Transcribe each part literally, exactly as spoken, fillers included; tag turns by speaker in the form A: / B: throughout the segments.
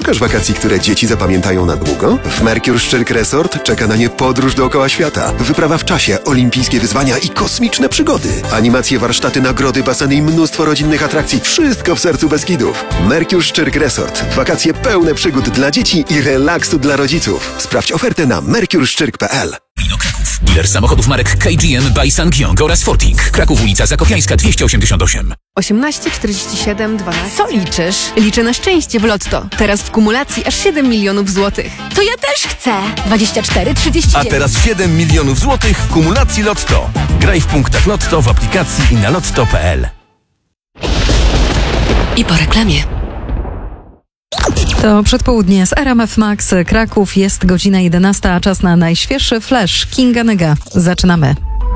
A: Szukasz wakacji, które dzieci zapamiętają na długo? W Mercure Szczyrk Resort czeka na nie podróż dookoła świata. Wyprawa w czasie, olimpijskie wyzwania i kosmiczne przygody. Animacje, warsztaty, nagrody, baseny i mnóstwo rodzinnych atrakcji. Wszystko w sercu Beskidów. Mercure Szczyrk Resort. Wakacje pełne przygód dla dzieci i relaksu dla rodziców. Sprawdź ofertę na mercure szczyrk kropka p l.
B: Kraków. Dealer samochodów marek K G M by Sangyong oraz Forting. Kraków, ulica Zakopiańska dwieście osiemdziesiąt osiem.
C: osiemnaście czterdzieści siedem dwanaście.
D: Co liczysz?
C: Liczę na szczęście w Lotto. Teraz w kumulacji aż siedem milionów złotych.
D: To ja też chcę. dwadzieścia cztery trzydzieści dziewięć.
E: A teraz siedem milionów złotych w kumulacji Lotto. Graj w punktach Lotto, w aplikacji i na lotto kropka p l.
D: I po reklamie.
F: To przedpołudnie z R M F Max Kraków. Jest godzina jedenasta, a czas na najświeższy flash Kinga Nyga. Zaczynamy.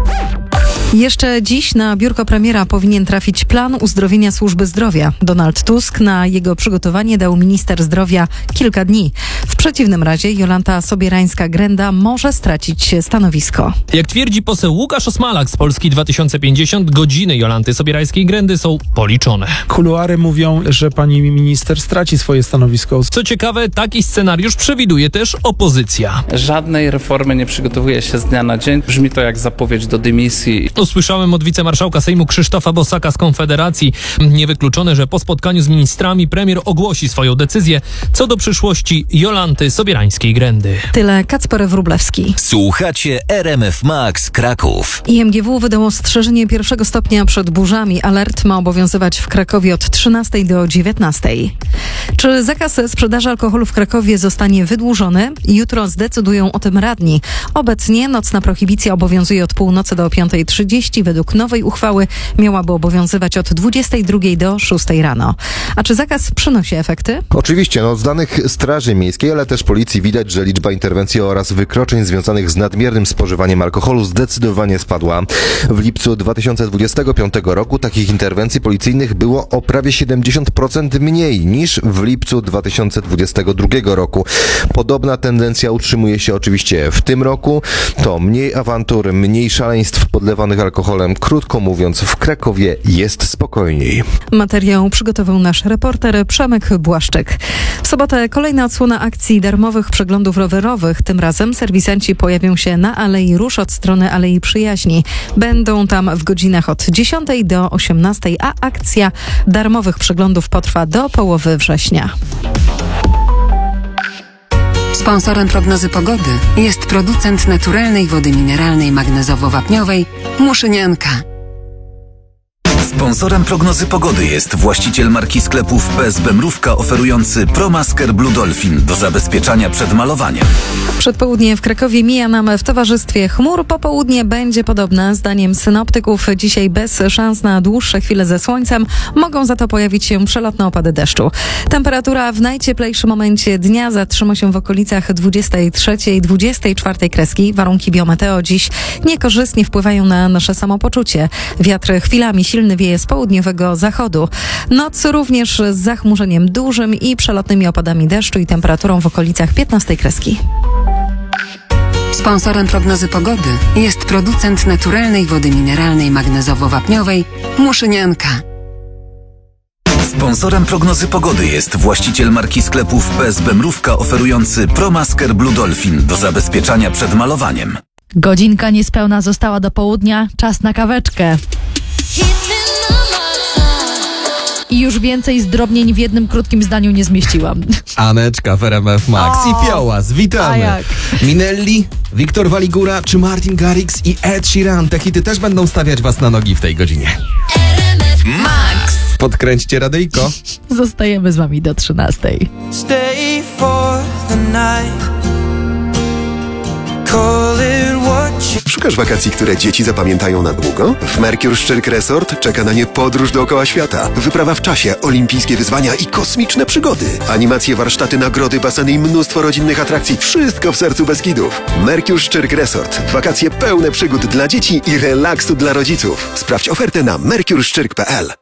F: Jeszcze dziś na biurko premiera powinien trafić plan uzdrowienia służby zdrowia. Donald Tusk na jego przygotowanie dał minister zdrowia kilka dni. W przeciwnym razie Jolanta Sobierańska-Grenda może stracić stanowisko.
G: Jak twierdzi poseł Łukasz Osmalak z Polski dwa tysiące pięćdziesiąt, godziny Jolanty Sobierańskiej-Grendy są policzone.
H: Kuluary mówią, że pani minister straci swoje stanowisko.
G: Co ciekawe, taki scenariusz przewiduje też opozycja.
I: Żadnej reformy nie przygotowuje się z dnia na dzień. Brzmi to jak zapowiedź do dymisji.
G: Usłyszałem od wicemarszałka Sejmu Krzysztofa Bosaka z Konfederacji. Niewykluczone, że po spotkaniu z ministrami premier ogłosi swoją decyzję co do przyszłości Jolanty Sobierańskiej-Grendy.
F: Tyle Kacper Wróblewski.
B: Słuchacie R M F Max Kraków.
F: I M G W wydało ostrzeżenie pierwszego stopnia przed burzami. Alert ma obowiązywać w Krakowie od trzynastej do dziewiętnastej. Czy zakaz sprzedaży alkoholu w Krakowie zostanie wydłużony? Jutro zdecydują o tym radni. Obecnie nocna prohibicja obowiązuje od północy do piątej trzydzieści. Według nowej uchwały miałaby obowiązywać od dwudziestej drugiej do szóstej rano. A czy zakaz przynosi efekty?
J: Oczywiście, no z danych Straży Miejskiej, ale też Policji widać, że liczba interwencji oraz wykroczeń związanych z nadmiernym spożywaniem alkoholu zdecydowanie spadła. W lipcu dwa tysiące dwudziestego piątego roku takich interwencji policyjnych było o prawie siedemdziesiąt procent mniej niż w lipcu dwa tysiące dwudziestego drugiego roku. Podobna tendencja utrzymuje się oczywiście w tym roku. To mniej awantur, mniej szaleństw podlewanych alkoholem. Krótko mówiąc, w Krakowie jest spokojniej.
F: Materiał przygotował nasz reporter Przemek Błaszczyk. W sobotę kolejna odsłona akcji darmowych przeglądów rowerowych. Tym razem serwisanci pojawią się na Alei Róż od strony Alei Przyjaźni. Będą tam w godzinach od dziesiątej do osiemnastej, a akcja darmowych przeglądów potrwa do połowy września.
K: Sponsorem prognozy pogody jest producent naturalnej wody mineralnej magnezowo-wapniowej Muszynianka.
B: Sponsorem prognozy pogody jest właściciel marki sklepów P S B Mrówka oferujący ProMasker Blue Dolphin do zabezpieczania przed malowaniem.
F: Przedpołudnie w Krakowie mija nam w towarzystwie chmur. Popołudnie będzie podobne. Zdaniem synoptyków dzisiaj bez szans na dłuższe chwile ze słońcem. Mogą za to pojawić się przelotne opady deszczu. Temperatura w najcieplejszym momencie dnia zatrzyma się w okolicach dwudziestej trzeciej dwudziestej czwartej kreski. Warunki biometeo dziś niekorzystnie wpływają na nasze samopoczucie. Wiatr chwilami silny wieje z południowego zachodu. Noc również z zachmurzeniem dużym i przelotnymi opadami deszczu i temperaturą w okolicach piętnastej kreski.
K: Sponsorem prognozy pogody jest producent naturalnej wody mineralnej magnezowo-wapniowej Muszynianka.
B: Sponsorem prognozy pogody jest właściciel marki sklepów P S B Mrówka oferujący ProMasker Blue Dolphin do zabezpieczania przed malowaniem.
L: Godzinka niespełna została do południa, czas na kaweczkę. I już więcej zdrobnień w jednym krótkim zdaniu nie zmieściłam.
E: Aneczka w R M F Max o, i Fiołas, witamy. Minelli, Wiktor Waligura czy Martin Garrix i Ed Sheeran. Te hity też będą stawiać was na nogi w tej godzinie.
D: R M F Max.
E: Podkręćcie radyjko.
L: Zostajemy z wami do trzynastej.
M: Stay for the night. Call it what you...
A: Szukasz wakacji, które dzieci zapamiętają na długo? W Mercure Szczyrk Resort czeka na nie podróż dookoła świata. Wyprawa w czasie, olimpijskie wyzwania i kosmiczne przygody. Animacje, warsztaty, nagrody, baseny i mnóstwo rodzinnych atrakcji. Wszystko w sercu Beskidów. Mercure Szczyrk Resort. Wakacje pełne przygód dla dzieci i relaksu dla rodziców. Sprawdź ofertę na mercure szczyrk kropka p l.